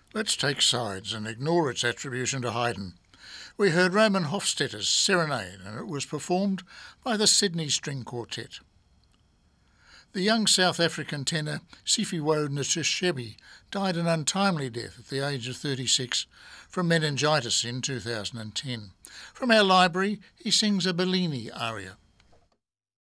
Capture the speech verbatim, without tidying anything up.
Let's take sides and ignore its attribution to Haydn. We heard Roman Hofstetter's Serenade, and it was performed by the Sydney String Quartet. The young South African tenor Sifiwo Ntshebe died an untimely death at the age of thirty-six from meningitis in two thousand ten. From our library, he sings a Bellini aria.